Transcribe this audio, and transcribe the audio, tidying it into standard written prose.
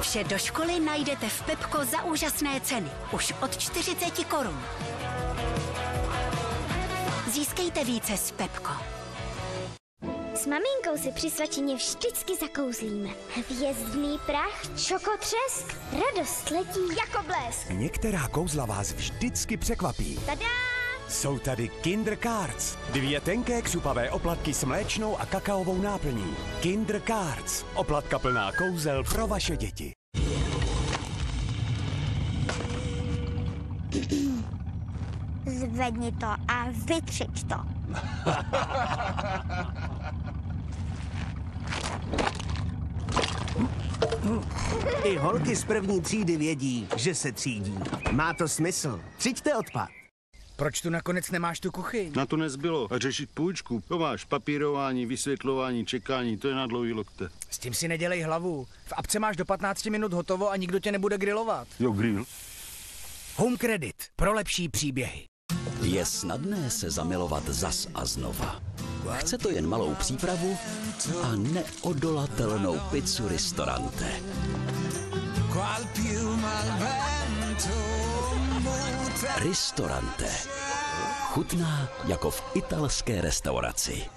Vše do školy najdete v Pepko za úžasné ceny. Už od 40 korun. Získejte více s Pepko. S maminkou si při svačině vždycky zakouzlíme. Hvězdný prach, čokotřesk, radost letí jako blesk. Některá kouzla vás vždycky překvapí. Tada! Jsou tady Kinder Cards. 2 tenké křupavé oplatky s mléčnou a kakaovou náplní. Kinder Cards. Oplatka plná kouzel pro vaše děti. Zvedni to a vytřič to. I holky z první třídy vědí, že se třídí. Má to smysl. Třiďte odpad. Proč tu nakonec nemáš tu kuchyň? Na to nezbylo. A řešit půjčku. To máš papírování, vysvětlování, čekání, to je na dlouhý lokte. S tím si nedělej hlavu. V apce máš do 15 minut hotovo a nikdo tě nebude grilovat. Jo, grill. Home Credit. Pro lepší příběhy. Je snadné se zamilovat zas a znova. Chce to jen malou přípravu a neodolatelnou pizzu Ristorante. Ristorante. Chutná jako v italské restauraci.